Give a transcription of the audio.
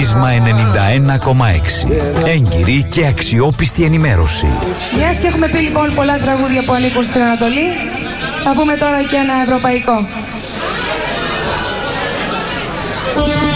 Βίσμα 91,6. Έγκυρη και αξιόπιστη ενημέρωση. Μιας και έχουμε πει λοιπόν πολλά τραγούδια που ανήκουν στην Ανατολή, θα πούμε τώρα και ένα ευρωπαϊκό.